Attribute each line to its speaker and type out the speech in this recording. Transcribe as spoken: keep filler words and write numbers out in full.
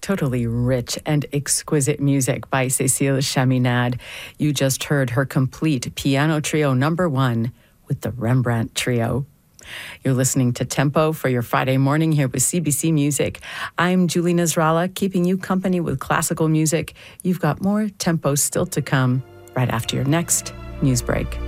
Speaker 1: Totally rich and exquisite music by Cécile Chaminade. You just heard her complete piano trio number one with the Rembrandt Trio. You're listening to Tempo for your Friday morning here with C B C Music. I'm Julie Nasrallah, keeping you company with classical music. You've got more Tempo still to come right after your next news break.